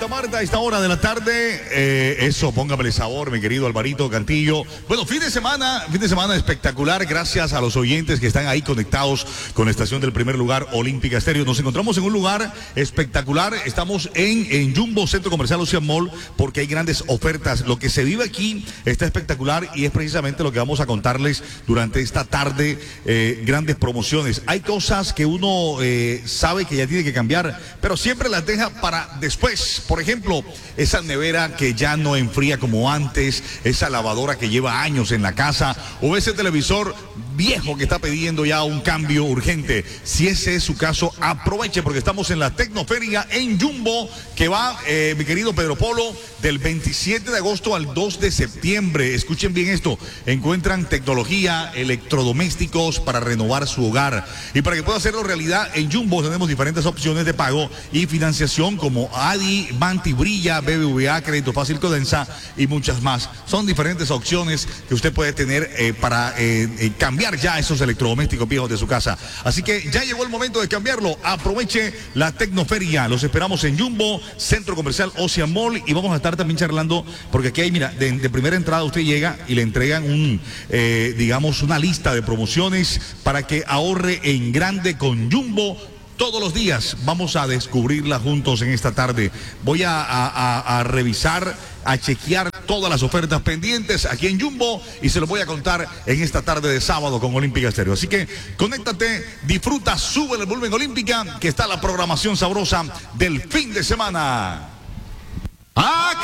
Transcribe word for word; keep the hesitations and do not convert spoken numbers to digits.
Santa Marta a esta hora de la tarde. Eh, eso, póngamele sabor, mi querido Alvarito Cantillo. Bueno, fin de semana, fin de semana espectacular. Gracias a los oyentes que están ahí conectados con la estación del primer lugar, Olímpica Estéreo. Nos encontramos en un lugar espectacular. Estamos en, en Jumbo, Centro Comercial Ocean Mall, porque hay grandes ofertas. Lo que se vive aquí está espectacular y es precisamente lo que vamos a contarles durante esta tarde. Eh, grandes promociones. Hay cosas que uno eh, sabe que ya tiene que cambiar, pero siempre las deja para después. Por ejemplo, esa nevera que ya no enfría como antes, esa lavadora que lleva años en la casa, o ese televisor viejo que está pidiendo ya un cambio urgente. Si ese es su caso, aproveche porque estamos en la Tecnoferia en Jumbo, que va, eh, mi querido Pedro Polo, del veintisiete de agosto al dos de septiembre. Escuchen bien esto, encuentran tecnología, electrodomésticos para renovar su hogar. Y para que pueda hacerlo realidad, en Jumbo tenemos diferentes opciones de pago y financiación como A D I, Banti, Brilla, B B V A, Crédito Fácil Codensa y muchas más. Son diferentes opciones que usted puede tener eh, para eh, eh, cambiar ya esos electrodomésticos viejos de su casa. Así que ya llegó el momento de cambiarlo. Aproveche la Tecnoferia. Los esperamos en Jumbo, Centro Comercial Ocean Mall, y vamos a estar también charlando porque aquí hay, mira, de, de primera entrada usted llega y le entregan un, eh, digamos, una lista de promociones para que ahorre en grande con Jumbo. Todos los días vamos a descubrirla juntos en esta tarde. Voy a, a, a, a revisar, a chequear todas las ofertas pendientes aquí en Jumbo y se los voy a contar en esta tarde de sábado con Olímpica Estéreo. Así que conéctate, disfruta, sube el volumen Olímpica, que está la programación sabrosa del fin de semana.